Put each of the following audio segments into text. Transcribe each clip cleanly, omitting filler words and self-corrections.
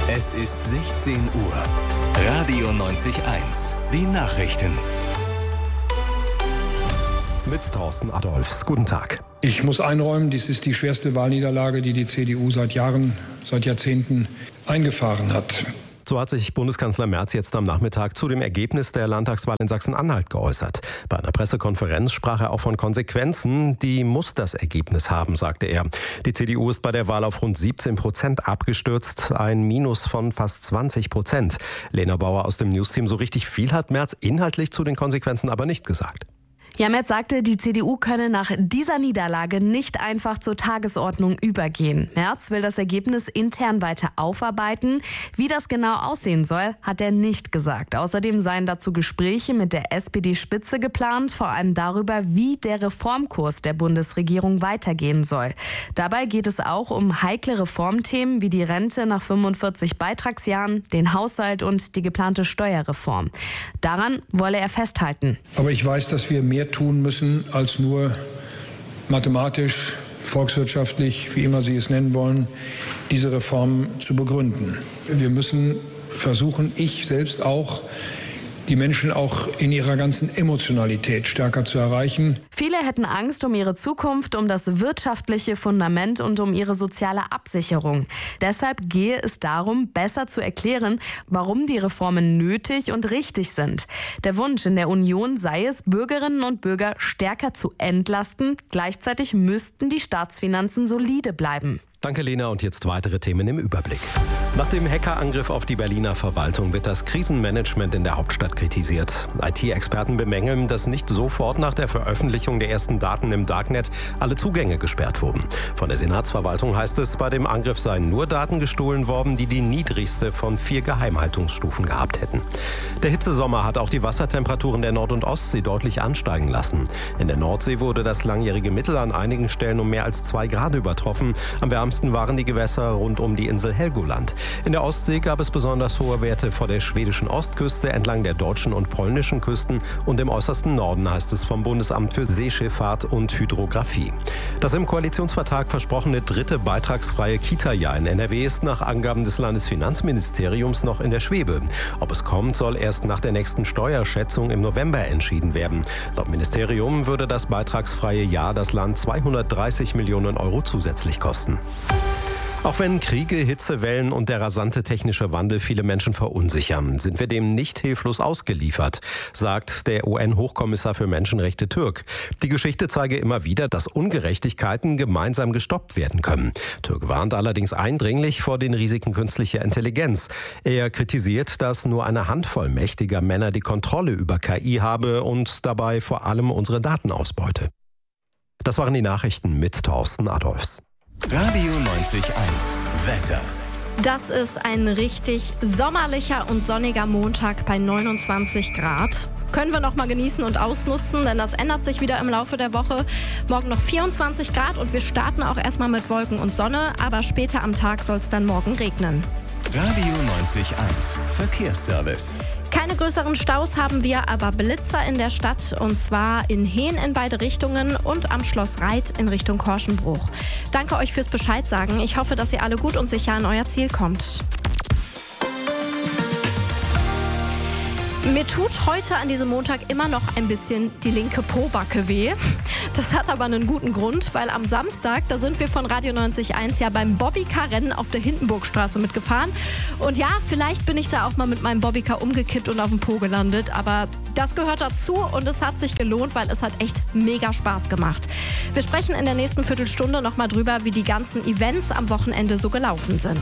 Es ist 16 Uhr. Radio 90.1. Die Nachrichten. Mit Thorsten Adolphs. Guten Tag. Ich muss einräumen, dies ist die schwerste Wahlniederlage, die die CDU seit Jahrzehnten eingefahren hat. So hat sich Bundeskanzler Merz jetzt am Nachmittag zu dem Ergebnis der Landtagswahl in Sachsen-Anhalt geäußert. Bei einer Pressekonferenz sprach er auch von Konsequenzen. Die muss das Ergebnis haben, sagte er. Die CDU ist bei der Wahl auf rund 17% abgestürzt, ein Minus von fast 20%. Lena Bauer aus dem Newsteam, so richtig viel hat Merz inhaltlich zu den Konsequenzen aber nicht gesagt. Ja, Merz sagte, die CDU könne nach dieser Niederlage nicht einfach zur Tagesordnung übergehen. Merz will das Ergebnis intern weiter aufarbeiten. Wie das genau aussehen soll, hat er nicht gesagt. Außerdem seien dazu Gespräche mit der SPD-Spitze geplant, vor allem darüber, wie der Reformkurs der Bundesregierung weitergehen soll. Dabei geht es auch um heikle Reformthemen wie die Rente nach 45 Beitragsjahren, den Haushalt und die geplante Steuerreform. Daran wolle er festhalten. Aber ich weiß, dass wir mehr tun müssen, als nur mathematisch, volkswirtschaftlich, wie immer Sie es nennen wollen, diese Reform zu begründen. Wir müssen versuchen, ich selbst auch, die Menschen auch in ihrer ganzen Emotionalität stärker zu erreichen. Viele hätten Angst um ihre Zukunft, um das wirtschaftliche Fundament und um ihre soziale Absicherung. Deshalb gehe es darum, besser zu erklären, warum die Reformen nötig und richtig sind. Der Wunsch in der Union sei es, Bürgerinnen und Bürger stärker zu entlasten. Gleichzeitig müssten die Staatsfinanzen solide bleiben. Danke, Lena. Und jetzt weitere Themen im Überblick. Nach dem Hackerangriff auf die Berliner Verwaltung wird das Krisenmanagement in der Hauptstadt kritisiert. IT-Experten bemängeln, dass nicht sofort nach der Veröffentlichung der ersten Daten im Darknet alle Zugänge gesperrt wurden. Von der Senatsverwaltung heißt es, bei dem Angriff seien nur Daten gestohlen worden, die die niedrigste von 4 Geheimhaltungsstufen gehabt hätten. Der Hitzesommer hat auch die Wassertemperaturen der Nord- und Ostsee deutlich ansteigen lassen. In der Nordsee wurde das langjährige Mittel an einigen Stellen um mehr als 2 Grad übertroffen. Am wärmsten waren die Gewässer rund um die Insel Helgoland. In der Ostsee gab es besonders hohe Werte vor der schwedischen Ostküste, entlang der deutschen und polnischen Küsten und im äußersten Norden, heißt es vom Bundesamt für Seeschifffahrt und Hydrographie. Das im Koalitionsvertrag versprochene 3. beitragsfreie Kita-Jahr in NRW ist nach Angaben des Landesfinanzministeriums noch in der Schwebe. Ob es kommt, soll erst nach der nächsten Steuerschätzung im November entschieden werden. Laut Ministerium würde das beitragsfreie Jahr das Land 230 Millionen Euro zusätzlich kosten. Auch wenn Kriege, Hitzewellen und der rasante technische Wandel viele Menschen verunsichern, sind wir dem nicht hilflos ausgeliefert, sagt der UN-Hochkommissar für Menschenrechte Türk. Die Geschichte zeige immer wieder, dass Ungerechtigkeiten gemeinsam gestoppt werden können. Türk warnt allerdings eindringlich vor den Risiken künstlicher Intelligenz. Er kritisiert, dass nur eine Handvoll mächtiger Männer die Kontrolle über KI habe und dabei vor allem unsere Daten ausbeute. Das waren die Nachrichten mit Thorsten Adolphs. Radio 90.1. Wetter. Das ist ein richtig sommerlicher und sonniger Montag bei 29 Grad. Können wir noch mal genießen und ausnutzen, denn das ändert sich wieder im Laufe der Woche. Morgen noch 24 Grad und wir starten auch erstmal mit Wolken und Sonne, aber später am Tag soll es dann morgen regnen. Radio 90.1. Verkehrsservice. Keine größeren Staus haben wir, aber Blitzer in der Stadt, und zwar in Hehn in beide Richtungen und am Schloss Reit in Richtung Korschenbruch. Danke euch fürs Bescheid sagen. Ich hoffe, dass ihr alle gut und sicher an euer Ziel kommt. Mir tut heute an diesem Montag immer noch ein bisschen die linke Pobacke weh. Das hat aber einen guten Grund, weil am Samstag, da sind wir von Radio 90.1 ja beim Bobbycar-Rennen auf der Hindenburgstraße mitgefahren. Und ja, vielleicht bin ich da auch mal mit meinem Bobbycar umgekippt und auf dem Po gelandet, aber das gehört dazu und es hat sich gelohnt, weil es hat echt mega Spaß gemacht. Wir sprechen in der nächsten Viertelstunde nochmal drüber, wie die ganzen Events am Wochenende so gelaufen sind.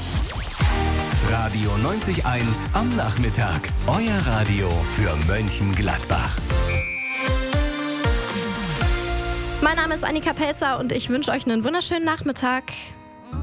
Radio 90.1 am Nachmittag. Euer Radio für Mönchengladbach. Mein Name ist Annika Pelzer und ich wünsche euch einen wunderschönen Nachmittag.